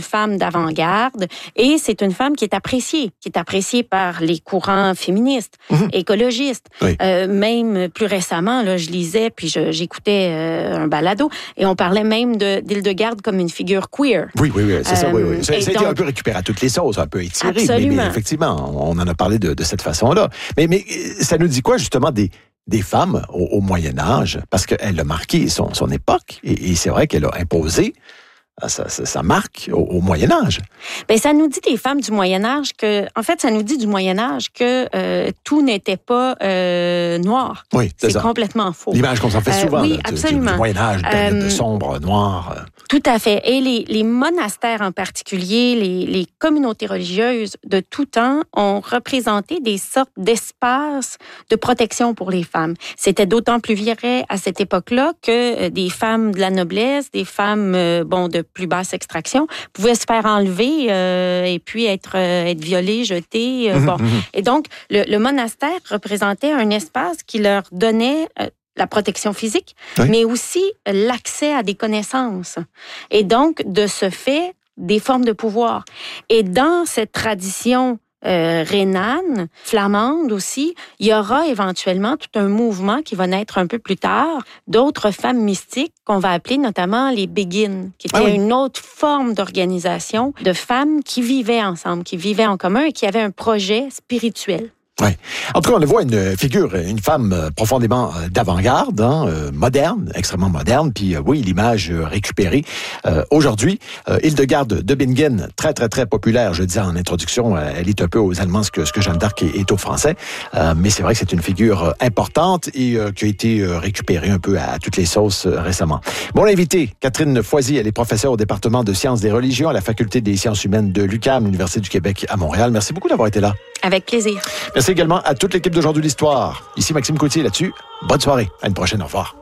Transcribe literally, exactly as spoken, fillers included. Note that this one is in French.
femme d'avant-garde et c'est une femme qui est appréciée, qui est appréciée par les courants féministes, mm-hmm. écologistes. Oui. Euh, même plus récemment, là, je lisais, puis je, j'écoutais euh, un balado, et on parlait même de, d'Hildegarde comme une figure queer. Oui, oui, oui, c'est euh, ça, oui, oui. C'est, c'est donc, un peu récupéré à toutes les sauces, un peu étiré, mais, mais effectivement, on en a parlé de, de cette façon-là. Mais, mais ça nous dit quoi, justement, des... des femmes au, au Moyen Âge, parce qu'elle a marqué son, son époque, et, et c'est vrai qu'elle a imposé sa, sa, sa marque au, au Moyen Âge. Bien, ça nous dit des femmes du Moyen Âge que, en fait, ça nous dit du Moyen Âge que euh, tout n'était pas euh, noir. Oui, c'est, c'est ça. complètement faux. L'image qu'on s'en fait souvent, euh, oui, là, absolument. Du, du Moyen Âge, de, euh, de sombre, noir. Tout à fait. Et les, les monastères en particulier, les, les communautés religieuses de tout temps ont représenté des sortes d'espaces de protection pour les femmes. C'était d'autant plus vrai à cette époque-là que des femmes de la noblesse, des femmes euh, bon de plus basse extraction, pouvaient se faire enlever euh, et puis être, euh, être violées, jetées. Euh, bon. Et donc, le, le monastère représentait un espace qui leur donnait... Euh, la protection physique, oui. mais aussi l'accès à des connaissances. Et donc, de ce fait, des formes de pouvoir. Et dans cette tradition euh, rhénane, flamande aussi, il y aura éventuellement tout un mouvement qui va naître un peu plus tard, d'autres femmes mystiques qu'on va appeler notamment les Béguines, qui étaient ah oui. une autre forme d'organisation de femmes qui vivaient ensemble, qui vivaient en commun et qui avaient un projet spirituel. Oui. En tout cas, on voit une figure, une femme profondément d'avant-garde, hein, moderne, extrêmement moderne, puis euh, oui, l'image récupérée. Euh, aujourd'hui, euh, Hildegarde de Bingen, très, très, très populaire, je disais en introduction, euh, elle est un peu aux Allemands ce que, ce que Jeanne d'Arc est, est aux Français, euh, mais c'est vrai que c'est une figure importante et euh, qui a été récupérée un peu à, à toutes les sauces euh, récemment. Mon invité, Catherine Foisy, elle est professeure au département de sciences des religions à la Faculté des sciences humaines de l'U Q A M, l'Université du Québec à Montréal. Merci beaucoup d'avoir été là. Avec plaisir. Merci également à toute l'équipe d'Aujourd'hui l'Histoire. Ici Maxime Coutier là-dessus. Bonne soirée. À une prochaine. Au revoir.